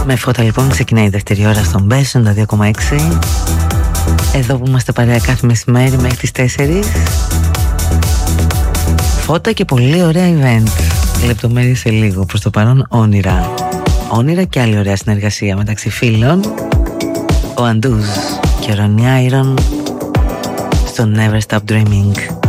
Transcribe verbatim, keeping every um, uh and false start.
Με φώτα λοιπόν ξεκινάει η δεύτερη ώρα στον Best ενενήντα δύο κόμμα έξι. Εδώ που είμαστε παρέα κάθε μεσημέρι μέχρι τις τέσσερις. Φώτα και πολύ ωραία event. Λεπτομέρειες σε λίγο. Προς το παρόν όνειρα. Όνειρα και άλλη ωραία συνεργασία μεταξύ φίλων. Ο Αντούς και ο Ronnie Iron στο Never Stop Dreaming.